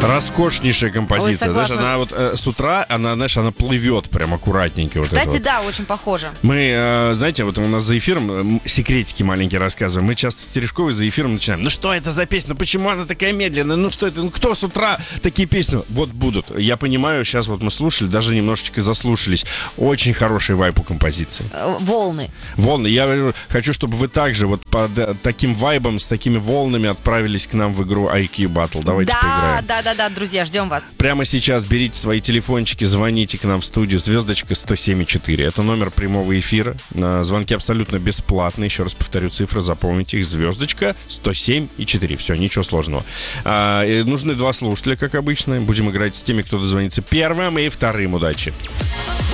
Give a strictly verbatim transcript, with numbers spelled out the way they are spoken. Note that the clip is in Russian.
Роскошнейшая композиция. Ой, знаешь, она вот э, с утра, она, знаешь, она плывет прям аккуратненько. Вот Кстати, вот. да, очень похоже. Мы, э, знаете, вот у нас за эфиром э, секретики маленькие рассказываем. Мы часто с Терешковой за эфиром начинаем. Ну что это за песня? Ну почему она такая медленная? Ну что это? Ну кто с утра такие песни? Вот будут. Я понимаю, сейчас вот мы слушали, даже немножечко заслушались. Очень хороший вайб у композиции. Волны. Волны. Я хочу, чтобы вы также вот под таким вайбом, с такими волнами отправились к нам в игру ай кью Battle. Давайте да, поиграем. Да, да, да, друзья, ждем вас. Прямо сейчас берите свои телефончики, звоните к нам в студию. Звездочка сто семь и четыре. Это номер прямого эфира. Звонки абсолютно бесплатные. Еще раз повторю цифры, запомните их. Звездочка сто семь и четыре. Все, ничего сложного. А, нужны два слушателя, как обычно. Будем играть с теми, кто дозвонится первым и вторым. Удачи.